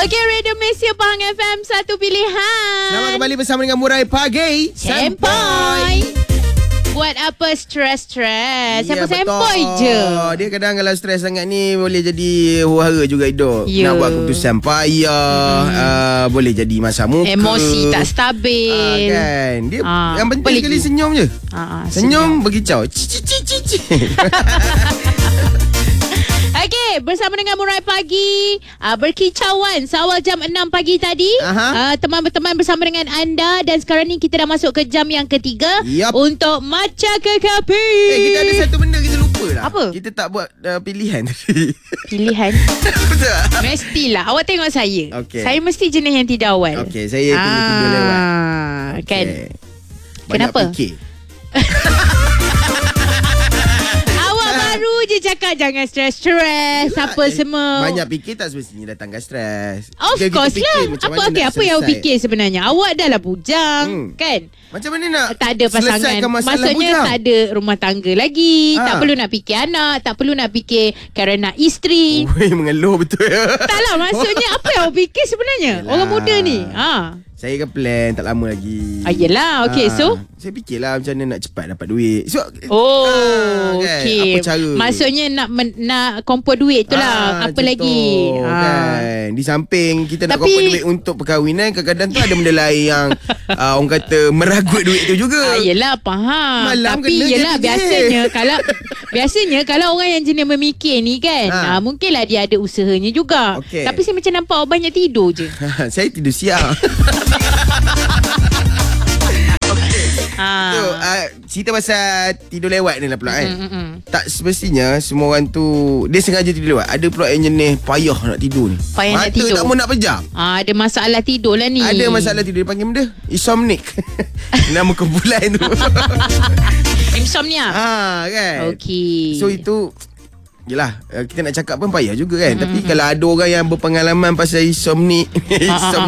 Okey, Radio Malaysia Pahang FM, satu pilihan. Selamat kembali bersama dengan Murai Pagi Sempoi. Buat apa stres-stres? Sempoi je. Dia kadang kalau stres sangat ni boleh jadi huru-hara juga hidup. Nak buat keputusan payah, boleh jadi masa muka, emosi tak stabil. Kan. Dia yang penting sekali senyum je. Senyum berkicau. Okey, bersama dengan Murai Pagi, berkicauan seawal jam 6 pagi tadi. Teman-teman bersama dengan anda. Dan sekarang ni kita dah masuk ke jam yang ketiga untuk Maca Kekapi. Kita ada satu benda kita lupa lah. Apa? Kita tak buat pilihan tadi. Pilihan? Mestilah. Awak tengok saya. Saya mesti jenis yang tidak awal. Okey, saya kena tidur lewat. Kan? Banyak Kenapa? fikir. Baru je cakap jangan stres-stres apa semua. Banyak fikir tak semestinya datangkan stres. Of course lah. Apa yang awak fikir sebenarnya? Awak dah lah bujang, kan? Macam mana nak tak ada pasangan? Maksudnya bujang? Tak ada rumah tangga lagi. Tak perlu nak fikir anak. Tak perlu nak fikir kerana isteri. Mengeluh betul ya. Tak lah, maksudnya apa yang awak fikir sebenarnya? Yelah. Orang muda ni. Saya kan plan tak lama lagi. Yelah, okay, so saya fikirlah macam mana nak cepat dapat duit. So, kan? Okay. Apa cara? Maksudnya nak kumpul duit tu lah. Apa lagi? Kan? Di samping kita nak kumpul duit untuk perkahwinan, kadang-kadang tu ada benda lain yang orang kata meragut duit tu juga. Yelah, faham. Malam tapi yelah, biasanya kalau orang yang jenis memikir ni kan, mungkinlah dia ada usahanya juga. Tapi saya macam nampak awak banyak tidur je. Saya tidur siang. Cerita pasal tidur lewat ni lah pula kan. Tak semestinya semua orang tu dia sengaja tidur lewat. Ada pula yang jenis payah nak tidur ni. Nak tidur, tak mau nak pejam. Ada masalah tidur lah ni. Ada masalah tidur. Dia panggil benda insomnic. Nama kumpulan tu. Insomnia. Kan. Okey. So itu yelah, kita nak cakap pun payah juga kan. Tapi kalau ada orang yang berpengalaman pasal insomnic